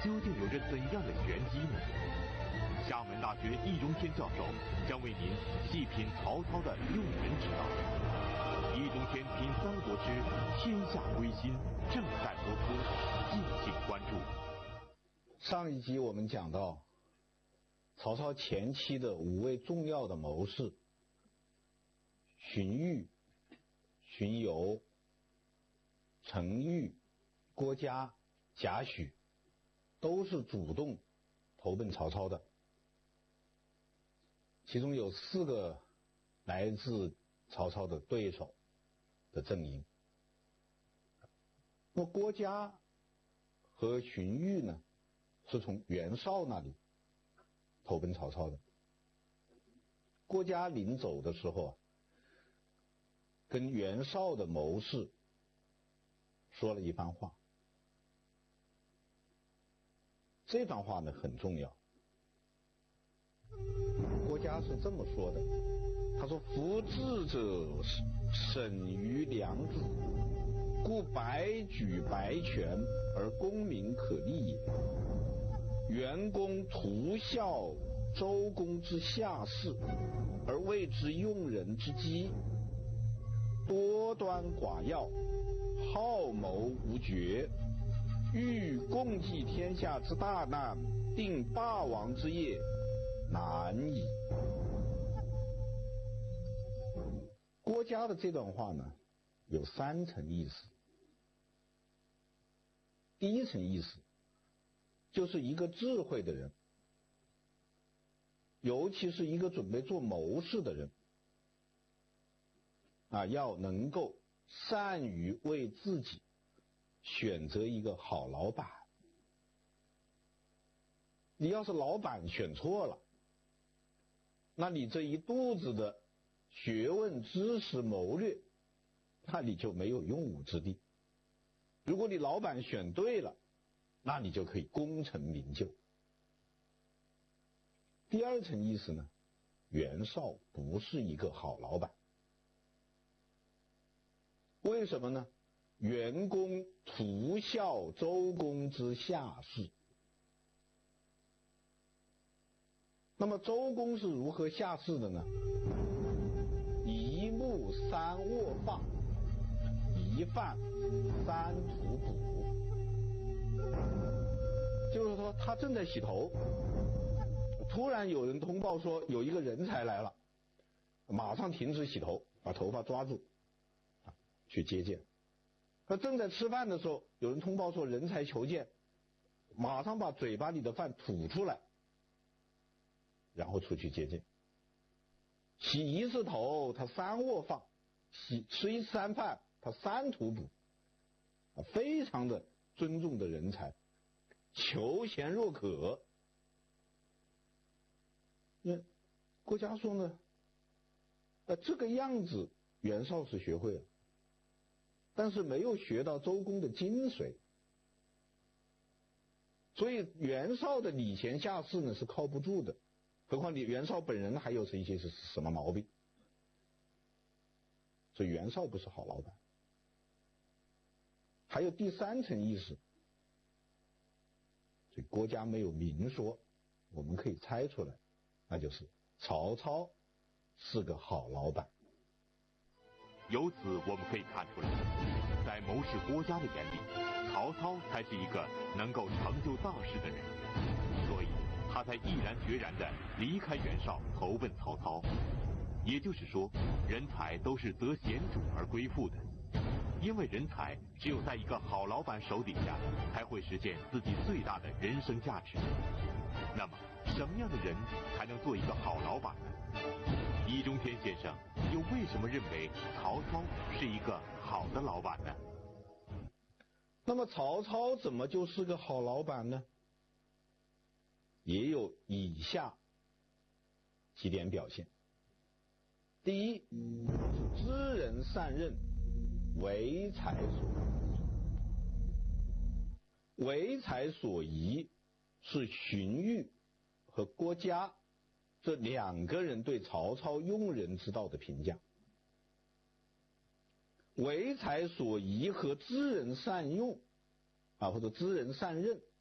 究竟有着怎样的玄机呢？厦门大学易中天教授将为您细品曹操的用人之道。易中天品三国之天下归心正在播出，敬请关注。 上一集我们讲到，曹操前期的5位重要的谋士荀彧、荀攸、程昱、郭嘉、贾诩都是主动投奔曹操的，其中有4个来自曹操的对手的阵营。那么郭嘉和荀彧呢，是从袁绍那里投奔曹操的。郭嘉临走的时候跟袁绍的谋士说了一番话，这番话呢很重要。郭嘉是这么说的，他说：“夫智者审于良子，故百举百权而功名可立也。袁公图效周公之下士，而谓之用人之机，多端寡要，好谋无决，欲共济天下之大难，定霸王之业，难矣。”郭嘉的这段话呢，有3层意思。第一层意思，就是一个智慧的人，尤其是一个准备做谋士的人要能够善于为自己选择一个好老板。你要是老板选错了，那你这一肚子的学问、知识、谋略，那你就没有用武之地。如果你老板选对了，那你就可以功成名就。第2层意思呢，袁绍不是一个好老板。为什么呢？袁公图效周公之下士。那么周公是如何下士的呢？一目3握发，一饭3吐哺。就是说他正在洗头，突然有人通报说有一个人才来了，马上停止洗头，把头发抓住去接见。他正在吃饭的时候，有人通报说人才求见，马上把嘴巴里的饭吐出来，然后出去接见。洗1次头他3握发，吃1次餐饭他3吐哺，非常的尊重的人才，求贤若渴。郭嘉说呢，这个样子袁绍是学会了，但是没有学到周公的精髓，所以袁绍的礼贤下士呢是靠不住的。何况你袁绍本人还有一些是什么毛病，所以袁绍不是好老板。还有第3层意思，所以郭嘉没有明说，我们可以猜出来，那就是曹操是个好老板。 由此我们可以看出来，在谋士郭嘉的眼里，曹操才是一个能够成就大事的人，所以他才毅然决然地离开袁绍，投奔曹操。也就是说，人才都是择贤主而归附的，因为人才只有在一个好老板手底下，才会实现自己最大的人生价值。那么，什么样的人才能做一个好老板呢？易中天先生又为什么认为曹操是一个好的老板呢？ 那么曹操怎么就是个好老板呢？也有以下几点表现。第一，知人善任，唯才所宜。唯才所宜是荀彧和郭嘉这2个人对曹操用人之道的评价。唯才所宜和知人善用或者知人善任